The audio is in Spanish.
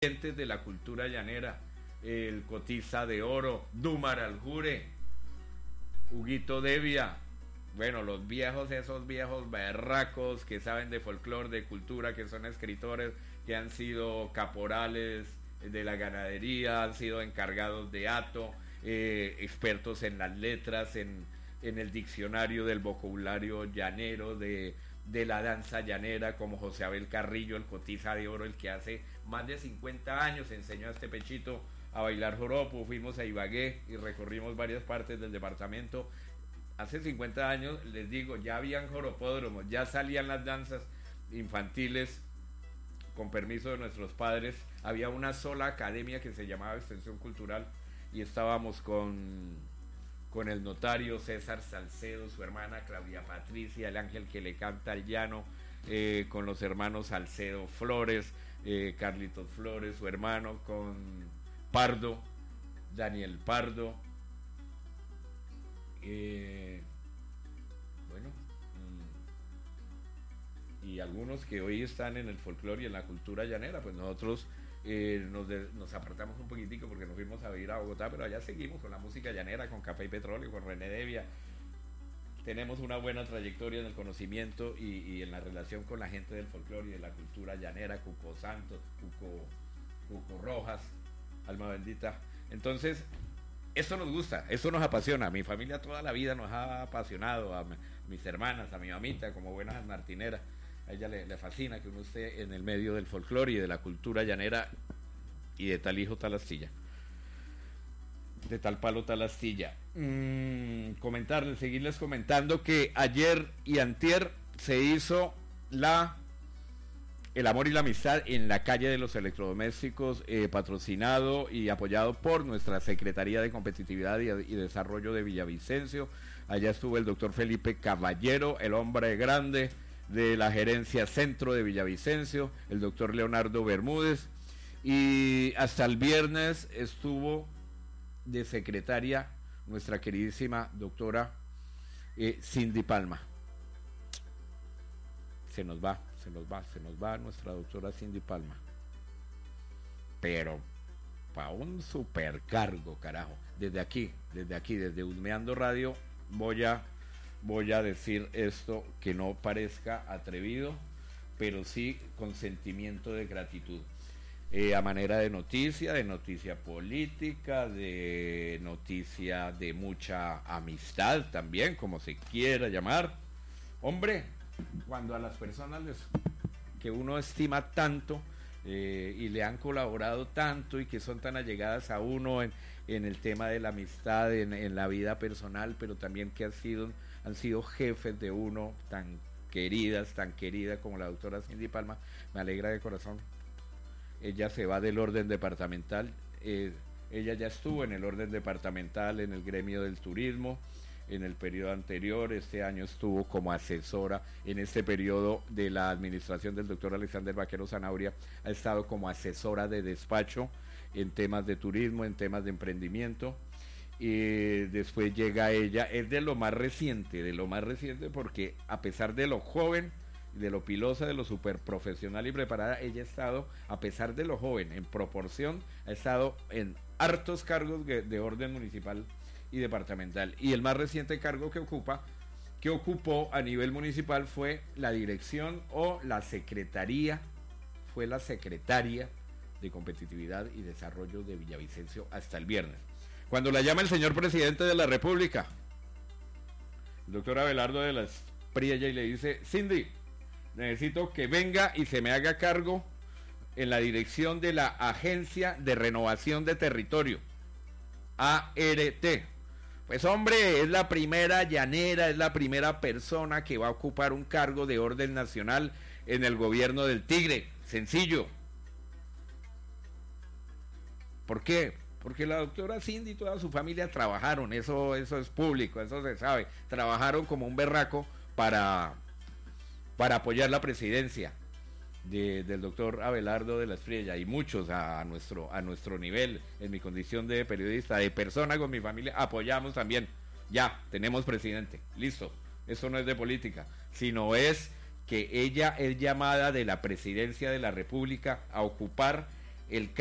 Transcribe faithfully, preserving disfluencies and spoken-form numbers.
de la cultura llanera, el Cotiza de Oro, Dumar Aljure, Huguito Devia, bueno, los viejos, esos viejos berracos que saben de folclore, de cultura, que son escritores, que han sido caporales de la ganadería, han sido encargados de hato, eh, expertos en las letras, en, en el diccionario del vocabulario llanero, de, de la danza llanera, como José Abel Carrillo, el Cotiza de Oro, el que hace más de cincuenta años enseñó a este pechito a bailar joropo. Fuimos a Ibagué y recorrimos varias partes del departamento. Hace cincuenta años, les digo, ya habían joropódromos, ya salían las danzas infantiles con permiso de nuestros padres. Había una sola academia que se llamaba Extensión Cultural y estábamos con, con el notario César Salcedo, su hermana Claudia Patricia, el ángel que le canta al llano, eh, con los hermanos Salcedo Flores, eh, Carlitos Flores, su hermano, con Pardo, Daniel Pardo, eh, bueno, mmm, y algunos que hoy están en el folclore y en la cultura llanera. Pues nosotros eh, nos, de, nos apartamos un poquitico porque nos fuimos a vivir a Bogotá, pero allá seguimos con la música llanera, con Café y Petróleo, con René Devia. Tenemos una buena trayectoria en el conocimiento y, y en la relación con la gente del folclore y de la cultura llanera, Cuco Santos, Cuco, Cuco Rojas, alma bendita. Entonces, esto nos gusta, esto nos apasiona. A mi familia toda la vida nos ha apasionado, a, mi, a mis hermanas, a mi mamita, como buenas martineras. A ella le, le fascina que uno esté en el medio del folclore y de la cultura llanera y de tal hijo, tal astilla. De tal palo, tal astilla. Mm, comentarles, seguirles comentando que ayer y antier se hizo la El Amor y la Amistad en la calle de los electrodomésticos, eh, patrocinado y apoyado por nuestra Secretaría de Competitividad y, y Desarrollo de Villavicencio. Allá estuvo el doctor Felipe Caballero, el hombre grande de la gerencia centro de Villavicencio, el doctor Leonardo Bermúdez, y hasta el viernes estuvo de secretaria nuestra queridísima doctora eh, Cindy Palma. Se nos va, se nos va, se nos va nuestra doctora Cindy Palma. Pero para un supercargo, carajo. Desde aquí, desde aquí, desde Husmeando Radio, voy a, voy a decir esto que no parezca atrevido, pero sí con sentimiento de gratitud. Eh, a manera de noticia, de noticia política, de noticia de mucha amistad también, como se quiera llamar. Hombre, cuando a las personas les, que uno estima tanto eh, y le han colaborado tanto y que son tan allegadas a uno en, en el tema de la amistad, en, en la vida personal, pero también que han sido, han sido jefes de uno tan queridas, tan queridas como la doctora Cindy Palma, me alegra de corazón. Ella se va del orden departamental, eh, ella ya estuvo en el orden departamental en el gremio del turismo en el periodo anterior. Este año estuvo como asesora, en este periodo de la administración del doctor Alexander Vaquero Zanabria, ha estado como asesora de despacho en temas de turismo, en temas de emprendimiento, y después llega ella, es de lo más reciente, de lo más reciente porque a pesar de lo joven, de lo pilosa, de lo super profesional y preparada, ella ha estado, a pesar de lo joven, en proporción, ha estado en hartos cargos de, de orden municipal y departamental. Y el más reciente cargo que ocupa, que ocupó a nivel municipal fue la dirección o la secretaría, fue la secretaria de Competitividad y Desarrollo de Villavicencio hasta el viernes. Cuando la llama el señor presidente de la República, el doctor Abelardo de la Espriella, y le dice: Cindy, necesito que venga y se me haga cargo en la dirección de la Agencia de Renovación de Territorio, A R T. Pues hombre, es la primera llanera, es la primera persona que va a ocupar un cargo de orden nacional en el gobierno del Tigre. Sencillo. ¿Por qué? Porque la doctora Cindy y toda su familia trabajaron, eso, eso es público, eso se sabe, trabajaron como un berraco para... para apoyar la presidencia de, del doctor Abelardo de la Espriella, y muchos a, a nuestro a nuestro nivel, en mi condición de periodista, de persona con mi familia, apoyamos también. Ya, tenemos presidente, listo. Eso no es de política, sino es que ella es llamada de la presidencia de la República a ocupar el